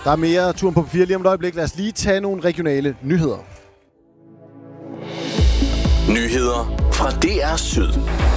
Der er mere turen på 4 lige om et øjeblik. Lad os lige tage nogle regionale nyheder. Nyheder fra DR Syd.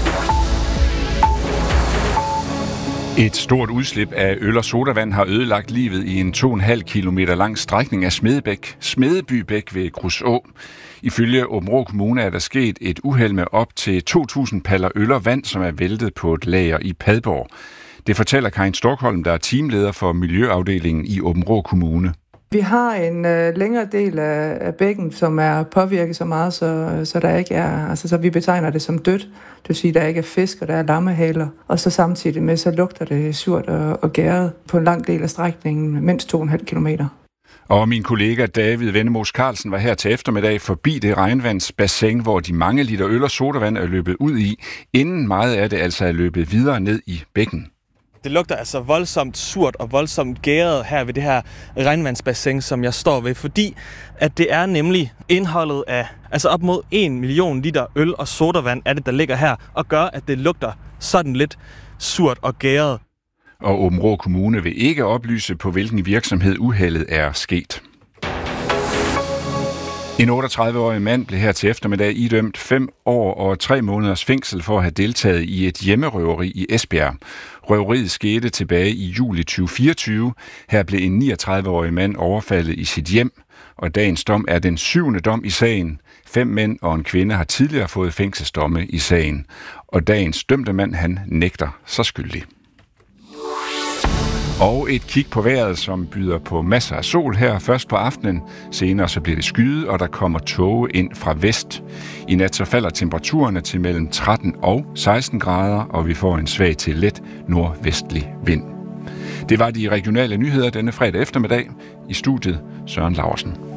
Et stort udslip af øl og sodavand har ødelagt livet i en 2,5 kilometer lang strækning af Smedebybæk ved Kruså. Ifølge Aabenraa Kommune er der sket et uheld med op til 2.000 paller øl og vand, som er væltet på et lager i Padborg. Det fortæller Karin Stockholm, der er teamleder for Miljøafdelingen i Aabenraa Kommune. Vi har en længere del af bækken, som er påvirket så meget, så der ikke er, altså så vi betegner det som dødt. Det vil sige, at der ikke er fisk, og der er lammehaler. Og så samtidig med, så lugter det surt og gæret på en lang del af strækningen, mindst 2,5 kilometer. Og min kollega David Vennemos Carlsen var her til eftermiddag forbi det regnvandsbassin, hvor de mange liter øl og sodavand er løbet ud i, inden meget af det altså er løbet videre ned i bækken. Det lugter altså voldsomt surt og voldsomt gæret her ved det her regnvandsbassin, som jeg står ved, fordi at det er nemlig indholdet af op mod 1 million liter øl og sodavand er det, der ligger her, og gør, at det lugter sådan lidt surt og gæret. Og Aabenraa Kommune vil ikke oplyse, på hvilken virksomhed uheldet er sket. En 38-årig mand blev her til eftermiddag idømt 5 år og 3 måneders fængsel for at have deltaget i et hjemmerøveri i Esbjerg. Røveriet skete tilbage i juli 2024. Her blev en 39-årig mand overfaldet i sit hjem, og dagens dom er den 7. dom i sagen. 5 mænd og en kvinde har tidligere fået fængselsdomme i sagen, og dagens dømte mand, han nægter sig skyldig. Og et kig på vejret, som byder på masser af sol her først på aftenen. Senere så bliver det skyet, og der kommer tåge ind fra vest. I nat så falder temperaturerne til mellem 13 og 16 grader, og vi får en svag til let nordvestlig vind. Det var de regionale nyheder denne fredag eftermiddag. I studiet Søren Laursen.